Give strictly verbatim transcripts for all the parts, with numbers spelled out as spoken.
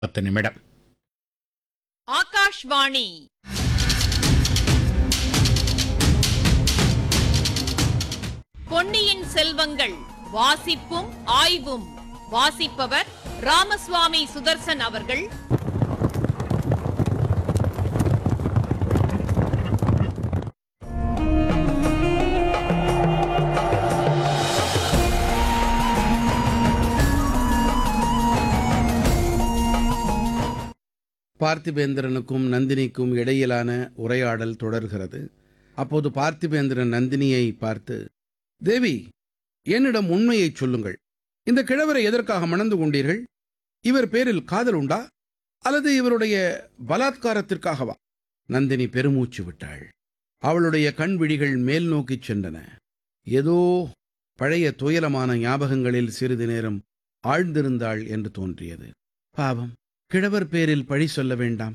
பத்து நிமிடம். ஆகாஷ்வாணி பொன்னியின் செல்வங்கள் வாசிப்பும் ஆய்வும். வாசிப்பவர் ராமசுவாமி சுதர்சன் அவர்கள். பார்த்திபேந்திரனுக்கும் நந்தினிக்கும் இடையிலான உரையாடல் தொடர்கிறது. அப்போது பார்த்திபேந்திரன் நந்தினியை பார்த்து, தேவி, என்னிடம் உண்மையைச் சொல்லுங்கள். இந்த கிழவரை எதற்காக மணந்து கொண்டீர்கள்? இவர் பேரில் காதல் உண்டா, அல்லது இவருடைய பலாத்காரத்திற்காகவா? நந்தினி பெருமூச்சு விட்டாள். அவளுடைய கண் விழிகள் மேல் நோக்கிச் சென்றன. ஏதோ பழைய துயரமான ஞாபகங்களில் சிறிது நேரம் ஆழ்ந்திருந்தாள் என்று தோன்றியது. பாவம், கிழவர் பேரில் பழி சொல்ல வேண்டாம்.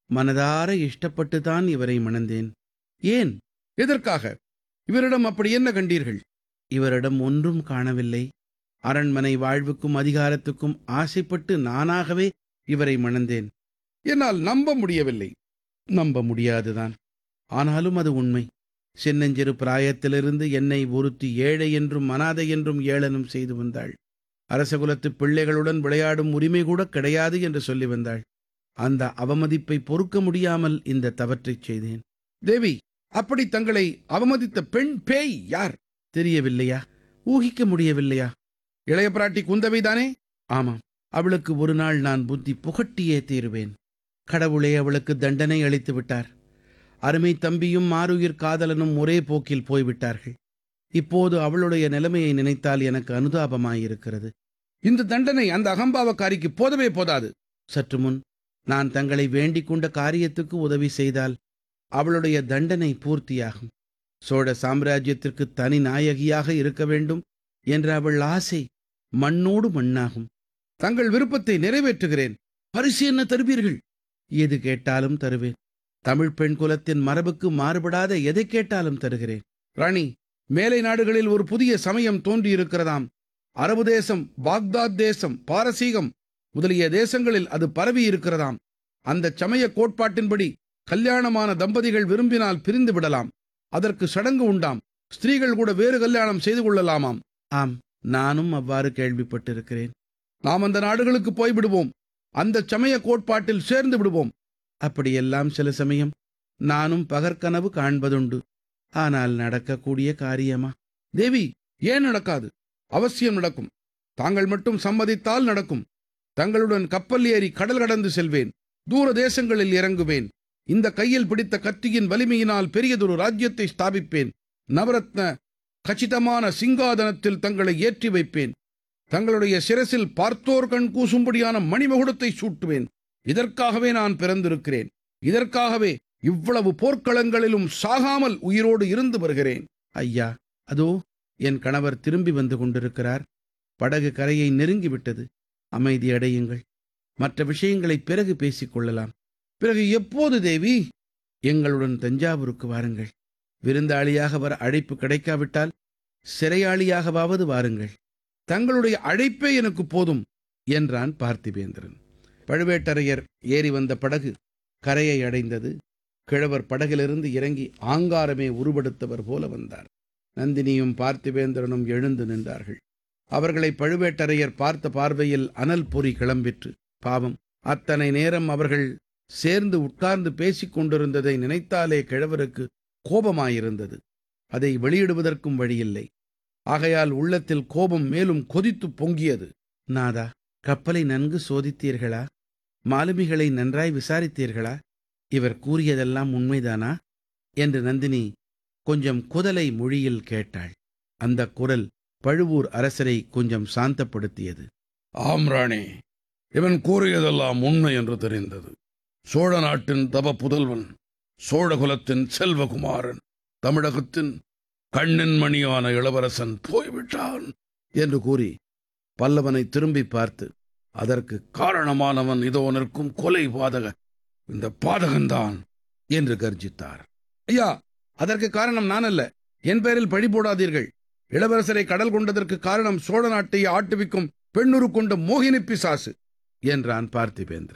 மனதார இஷ்டப்பட்டுதான் இவரை மணந்தேன். ஏன், எதற்காக? இவரிடம் அப்படி என்ன கண்டீர்கள்? இவரிடம் ஒன்றும் காணவில்லை. அரண்மனை வாழ்வுக்கும் அதிகாரத்துக்கும் ஆசைப்பட்டு நானாகவே இவரை மணந்தேன். என்னால் நம்ப முடியவில்லை. நம்ப முடியாதுதான், ஆனாலும் அது உண்மை. சின்னஞ்சிறு பிராயத்திலிருந்து என்னை ஒருத்தி ஏழை என்றும் அனாதை என்றும் ஏளனம் செய்து வந்தாள். அரசகுலத்து பிள்ளைகளுடன் விளையாடும் உரிமை கூட கிடையாது என்று சொல்லி வந்தாள். அந்த அவமதிப்பை பொறுக்க முடியாமல் இந்த தவற்றைச் செய்தேன். தேவி, அப்படி தங்களை அவமதித்த பெண் பேய் யார்? தெரியவில்லையா? ஊகிக்க முடியவில்லையா? இளைய பிராட்டி குந்தவைதானே? ஆமாம், அவளுக்கு ஒரு நாள் நான் புத்தி புகட்டியே தீருவேன். கடவுளே அவளுக்கு தண்டனை அளித்து விட்டார். அருமை தம்பியும் மாருயிர் காதலனும் ஒரே போக்கில் போய்விட்டார்கள். இப்போது அவளுடைய நிலைமையை நினைத்தால் எனக்கு அனுதாபமாயிருக்கிறது. இந்த தண்டனை அந்த அகம்பாவக்காரிக்கு போதவே போதாது. சற்று முன் நான் தங்களை வேண்டிக் கொண்ட காரியத்துக்கு உதவி செய்தால் அவளுடைய தண்டனை பூர்த்தியாகும். சோழ சாம்ராஜ்யத்திற்கு தனி நாயகியாக இருக்க வேண்டும் என்ற அவள் ஆசை மண்ணோடு மண்ணாகும். தங்கள் விருப்பத்தை நிறைவேற்றுகிறேன். பரிசு என்ன தருவீர்கள்? எது கேட்டாலும் தருவேன். தமிழ் பெண் குலத்தின் மரபுக்கு மாறுபடாத எதை கேட்டாலும் தருகிறேன். ராணி, மேலை நாடுகளில் ஒரு புதிய சமயம் தோன்றியிருக்கிறதாம். அரபு தேசம், பாக்தாத் தேசம், பாரசீகம் முதலிய தேசங்களில் அது பரவி இருக்கிறதாம். அந்த சமய கோட்பாட்டின்படி கல்யாணமான தம்பதிகள் விரும்பினால் பிரிந்து விடலாம். அதற்கு சடங்கு உண்டாம். ஸ்திரீகள் கூட வேறு கல்யாணம் செய்து கொள்ளலாமாம். ஆம், நானும் அவ்வாறு கேள்விப்பட்டிருக்கிறேன். நாம் அந்த நாடுகளுக்கு போய்விடுவோம். அந்த சமய கோட்பாட்டில் சேர்ந்து விடுவோம். அப்படியெல்லாம் சில சமயம் நானும் பகற்கனவு காண்பதுண்டு. ஆனால் நடக்கக்கூடிய காரியமா? தேவி, ஏன் நடக்காது? அவசியம் நடக்கும். தாங்கள் மட்டும் சம்மதித்தால் நடக்கும். தங்களுடன் கப்பல் ஏறி கடல் கடந்து செல்வேன். தூர தேசங்களில் இறங்குவேன். இந்த கையில் பிடித்த கத்தியின் வலிமையினால் பெரியதொரு ராஜ்யத்தை ஸ்தாபிப்பேன். நவரத்ன கச்சிதமான சிங்காதனத்தில் தங்களை ஏற்றி வைப்பேன். தங்களுடைய சிரசில் பார்த்தோர் கண் கூசும்படியான மணிமகுடத்தை சூட்டுவேன். இதற்காகவே நான் பிறந்திருக்கிறேன். இதற்காகவே இவ்வளவு போர்க்களங்களிலும் சாகாமல் உயிரோடு இருந்து வருகிறேன். ஐயா, அதோ என் கணவர் திரும்பி வந்து கொண்டிருக்கிறார். படகு கரையை நெருங்கிவிட்டது. அமைதி அடையுங்கள். மற்ற விஷயங்களை பிறகு பேசிக் கொள்ளலாம். பிறகு எப்போது தேவி? எங்களுடன் தஞ்சாவூருக்கு வாருங்கள். விருந்தாளியாக வர அழைப்பு கிடைக்காவிட்டால் சிறையாளியாகவாவது வாருங்கள். தங்களுடைய அழைப்பே எனக்கு போதும் என்றான் பார்த்திபேந்திரன். பழுவேட்டரையர் ஏறி வந்த படகு கரையை அடைந்தது. கிழவர் படகிலிருந்து இறங்கி ஆங்காரமே உருவெடுத்தவர் போல வந்தார். நந்தினியும் பார்த்திபேந்திரனும் எழுந்து நின்றார்கள். அவர்களை பழுவேட்டரையர் பார்த்த பார்வையில் அனல் பொறி கிளம்பிற்று. பாவம், அத்தனை நேரம் அவர்கள் சேர்ந்து உட்கார்ந்து பேசிக் கொண்டிருந்ததை நினைத்தாலே கிழவருக்கு கோபமாயிருந்தது. அதை வெளியிடுவதற்கும் வழியில்லை. ஆகையால் உள்ளத்தில் கோபம் மேலும் கொதித்து பொங்கியது. நாதா, கப்பலை நன்கு சோதித்தீர்களா? மாலுமிகளை நன்றாய் விசாரித்தீர்களா? இவர் கூறியதெல்லாம் உண்மைதானா என்று நந்தினி கொஞ்சம் குதலை மொழியில் கேட்டாள். அந்த குரல் பழுவூர் அரசரை கொஞ்சம் சாந்தப்படுத்தியது. ஆம் ராணி, இவன் கூறியதெல்லாம் உண்மை என்று தெரிந்தது. சோழ நாட்டின் தவ புதல்வன், சோழகுலத்தின் செல்வகுமாரன், தமிழகத்தின் கண்ணின் மணியான இளவரசன் போய்விட்டான் என்று கூறி பல்லவனை திரும்பி பார்த்து, அதற்கு காரணமானவன் இதோ நிற்கும் கொலை பாதக இந்த பாதகன்தான் என்று கர்ஜித்தார். ஐயா, அதற்கு காரணம் நான் அல்ல. என் பெயரில் பழி போடாதீர்கள். இளவரசரை கடல் கொண்டதற்கு காரணம் சோழ நாட்டை ஆட்டுவிக்கும் பெண்ணுரு கொண்ட மோகினி பிசாசு என்றான் பார்த்திபேந்திரன்.